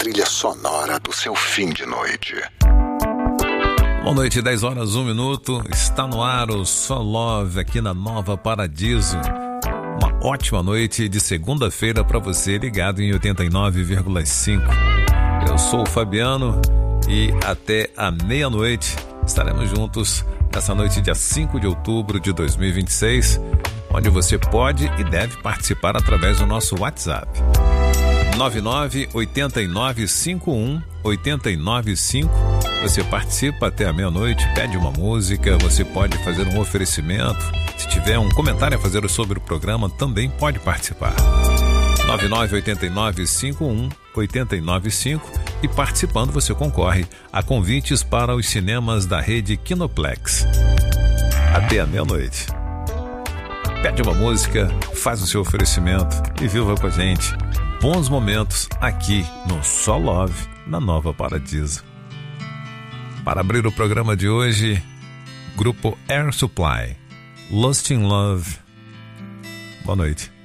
trilha sonora do seu fim de noite. Boa noite, 10 horas, 1 minuto. Está no ar o Só Love aqui na Nova Paradiso. Uma ótima noite de segunda-feira para você ligado em 89,5. Eu sou o Fabiano e até a meia-noite estaremos juntos nessa noite dia 5 de outubro de 2026, onde você pode e deve participar através do nosso WhatsApp. 9989518995. Você participa até a meia-noite, pede uma música, você pode fazer um oferecimento. Se tiver um comentário a fazer sobre o programa, também pode participar. 9989518995. E participando você concorre a convites para os cinemas da rede Kinoplex. Até a meia-noite. Pede uma música, faz o seu oferecimento e viva com a gente bons momentos aqui no Só Love, na Nova Paradiso. Para abrir o programa de hoje, grupo Air Supply, Lost in Love. Boa noite.